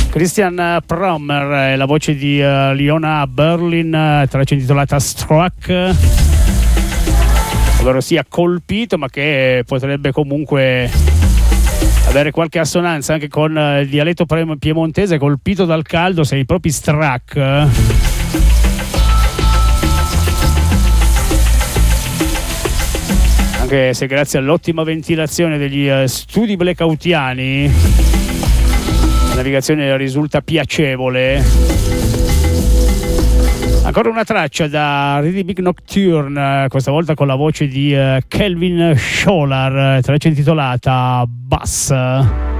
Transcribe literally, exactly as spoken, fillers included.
Christian Prommer, la voce di uh, Leona Berlin, traccia intitolata Struck, ovvero sia colpito, ma che potrebbe comunque avere qualche assonanza anche con il dialetto piemontese. Colpito dal caldo, sei proprio struck. Anche se grazie all'ottima ventilazione degli uh, studi blackoutiani la navigazione risulta piacevole. Ancora una traccia da Really Big Nocturne, questa volta con la voce di uh, Kelvin Scholar, traccia intitolata Bass.